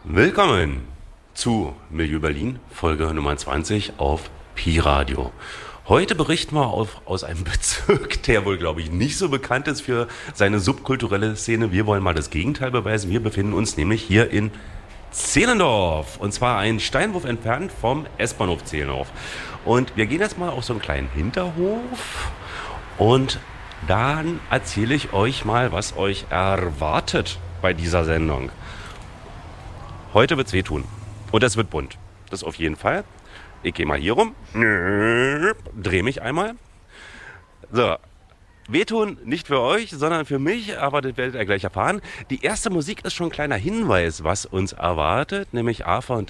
Willkommen zu Milieu Berlin, Folge Nummer 20 auf Pi-Radio. Heute berichten wir aus einem Bezirk, der wohl, glaube ich, nicht so bekannt ist für seine subkulturelle Szene. Wir wollen mal das Gegenteil beweisen. Wir befinden uns nämlich hier in Zehlendorf. Und zwar einen Steinwurf entfernt vom S-Bahnhof Zehlendorf. Und wir gehen jetzt mal auf so einen kleinen Hinterhof. Und dann erzähle ich euch mal, was euch erwartet bei dieser Sendung. Heute wird's wehtun. Und es wird bunt. Das auf jeden Fall. Ich gehe mal hier rum. Drehe mich einmal. So. Wehtun nicht für euch, sondern für mich, aber das werdet ihr gleich erfahren. Die erste Musik ist schon ein kleiner Hinweis, was uns erwartet, nämlich Arthur